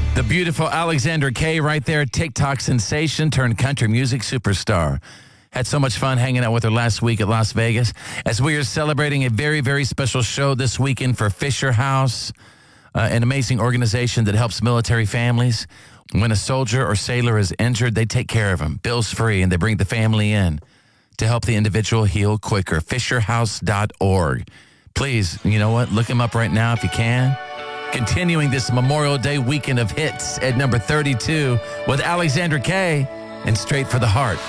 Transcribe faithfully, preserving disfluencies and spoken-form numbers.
The beautiful Alexandra Kay right there, TikTok sensation turned country music superstar. Had so much fun hanging out with her last week at Las Vegas as we are celebrating a very, very special show this weekend for Fisher House, uh, an amazing organization that helps military families. When a soldier or sailor is injured, they take care of him, bills free, and they bring the family in to help the individual heal quicker. fisher house dot org. Please, you know what? Look him up right now if you can. Continuing this Memorial Day weekend of hits at number thirty-two with Alexandra Kay and Straight for the Heart.